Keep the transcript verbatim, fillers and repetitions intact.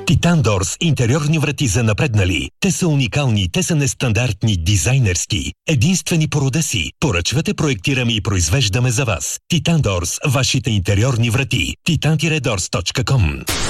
Титан Дорс интериорни врати за напреднали. Те са уникални, те са нестандартни, дизайнерски. Единствени по рода си. Поръчвате, проектираме и произвеждаме за вас. Титан Дорс, вашите интериорни врати. титан дорс точка ком